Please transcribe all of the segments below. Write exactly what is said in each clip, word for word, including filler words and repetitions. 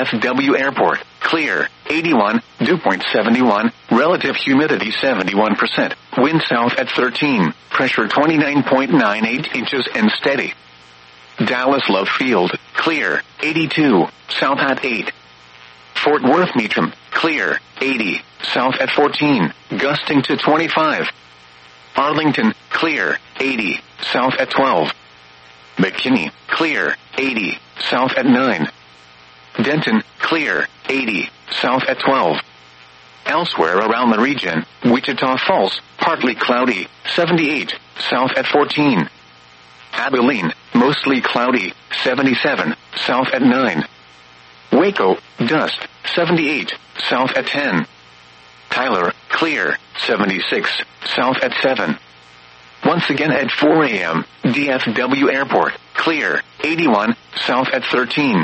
F W Airport, clear, eighty-one, dew point seventy-one, relative humidity seventy-one percent, wind south at thirteen, pressure twenty-nine point nine eight inches and steady. Dallas Love Field, clear, eighty-two, south at eight. Fort Worth Meacham, clear, eighty, south at fourteen, gusting to twenty-five. Arlington, clear, eighty, south at twelve. McKinney, clear, eighty, south at nine. Denton, clear, eighty, south at twelve. Elsewhere around the region, Wichita Falls, partly cloudy, seventy-eight, south at fourteen. Abilene, mostly cloudy, seventy-seven, south at nine. Waco, dust, seventy-eight, south at ten. Tyler, clear, seventy-six, south at seven. Once again at four a.m., D F W Airport, clear, eighty-one, south at thirteen.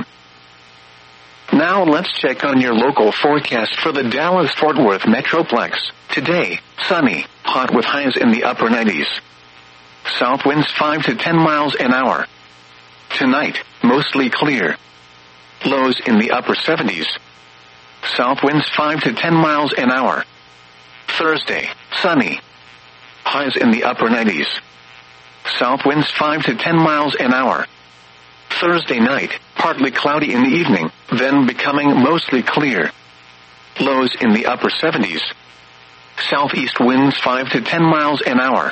Now let's check on your local forecast for the Dallas-Fort Worth Metroplex. Today, sunny, hot with highs in the upper nineties. South winds five to ten miles an hour. Tonight, mostly clear. Lows in the upper seventies. South winds five to ten miles an hour. Thursday, sunny. Highs in the upper nineties. South winds five to ten miles an hour. Thursday night, partly cloudy in the evening, then becoming mostly clear. Lows in the upper seventies. Southeast winds five to ten miles an hour.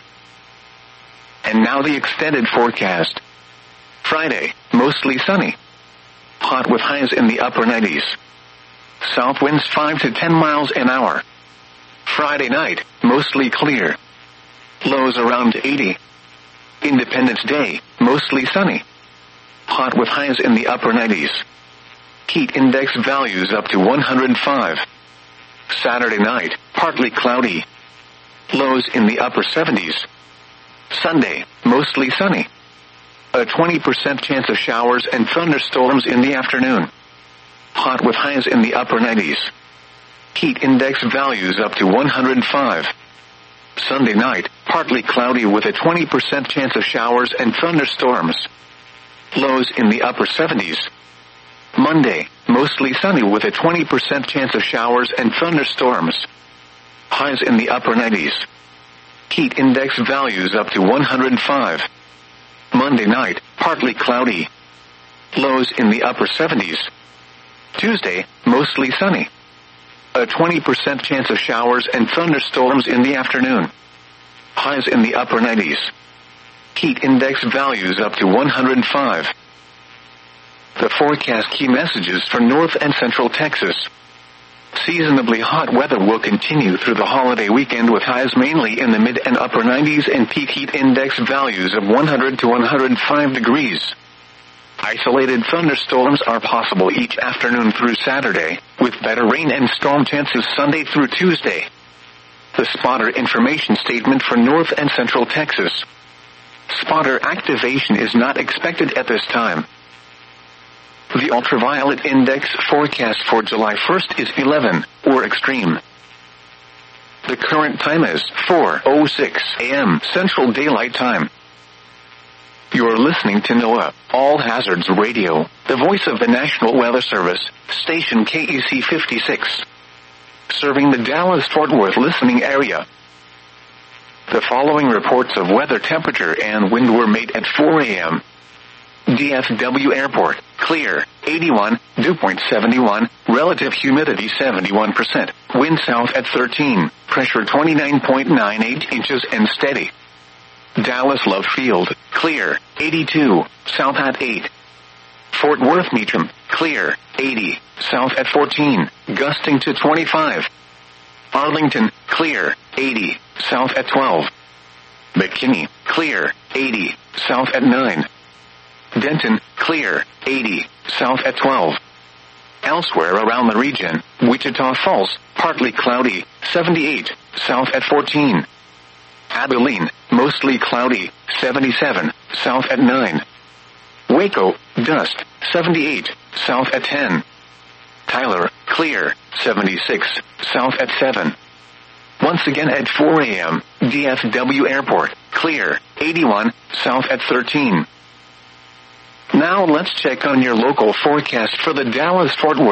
And now the extended forecast. Friday, mostly sunny. Hot with highs in the upper nineties. South winds five to ten miles an hour. Friday night, mostly clear. Lows around eighty. Independence Day, mostly sunny. Hot with highs in the upper nineties. Heat index values up to one hundred five. Saturday night, partly cloudy. Lows in the upper seventies. Sunday, mostly sunny. A twenty percent chance of showers and thunderstorms in the afternoon. Hot with highs in the upper nineties. Heat index values up to one hundred five. Sunday night, partly cloudy with a twenty percent chance of showers and thunderstorms. Lows in the upper seventies. Monday, mostly sunny with a twenty percent chance of showers and thunderstorms. Highs in the upper nineties. Heat index values up to one hundred five. Monday night, partly cloudy. Lows in the upper seventies. Tuesday, mostly sunny. A twenty percent chance of showers and thunderstorms in the afternoon. Highs in the upper nineties. Heat index values up to one hundred five. The forecast key messages for North and Central Texas. Seasonably hot weather will continue through the holiday weekend with highs mainly in the mid and upper nineties and peak heat index values of one hundred to one hundred five degrees. Isolated thunderstorms are possible each afternoon through Saturday, with better rain and storm chances Sunday through Tuesday. The spotter information statement for North and Central Texas. Spotter activation is not expected at this time. The ultraviolet index forecast for July first is eleven, or extreme. The current time is four oh six a.m. Central Daylight Time. You're listening to NOAA, All Hazards Radio, the voice of the National Weather Service, station K E C fifty-six. Serving the Dallas-Fort Worth listening area. The following reports of weather temperature and wind were made at four a.m. D F W Airport, clear, eighty-one, dew point seventy-one, relative humidity seventy-one percent, wind south at thirteen, pressure twenty-nine point nine eight inches and steady. Dallas Love Field, clear, eighty-two, south at eight. Fort Worth Meacham, clear, eighty, south at fourteen, gusting to twenty-five. Arlington, clear, eighty, south at twelve. McKinney, clear, eighty, south at nine. Denton, clear, eighty, south at twelve. Elsewhere around the region, Wichita Falls, partly cloudy, seventy-eight, south at fourteen. Abilene, mostly cloudy, seventy-seven, south at nine. Waco, dust, seventy-eight, south at ten. Tyler, clear, seventy-six, south at seven. Once again at four a.m., D F W Airport, clear, eighty-one, south at thirteen. Now let's check on your local forecast for the Dallas-Fort Worth